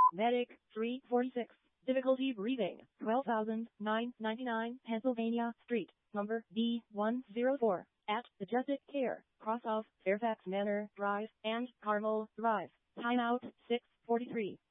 Medic 346. Difficulty breathing. 12,999 Pennsylvania Street, number D104. At Adjusted Care, cross off Fairfax Manor Drive and Carmel Drive. Timeout 6:43.